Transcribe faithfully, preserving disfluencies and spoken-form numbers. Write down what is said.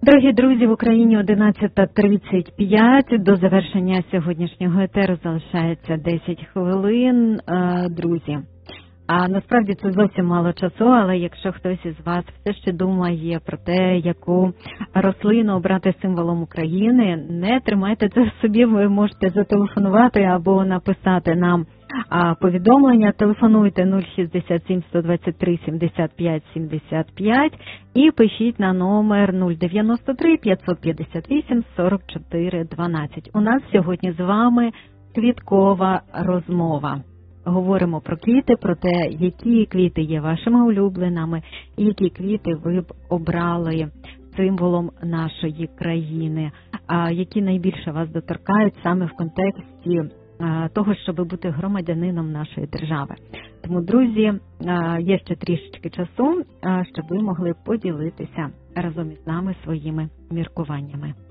Дорогі друзі, в Україні одинадцята тридцять п'ять. До завершення сьогоднішнього етеру залишається десять хвилин, друзі. А насправді це зовсім мало часу, але якщо хтось із вас все ще думає про те, яку рослину обрати символом України, не тримайте це в собі, ви можете зателефонувати або написати нам повідомлення. Телефонуйте нуль шістдесят сім сто двадцять три сімдесят п'ять сімдесят п'ять і пишіть на номер нуль дев'яносто три п'ятсот п'ятдесят вісім сорок чотири дванадцять. У нас сьогодні з вами квіткова розмова. Говоримо про квіти, про те, які квіти є вашими улюбленими, і які квіти ви б обрали символом нашої країни, а які найбільше вас доторкають саме в контексті того, щоб бути громадянином нашої держави. Тому, друзі, є ще трішечки часу, щоб ви могли поділитися разом із нами своїми міркуваннями.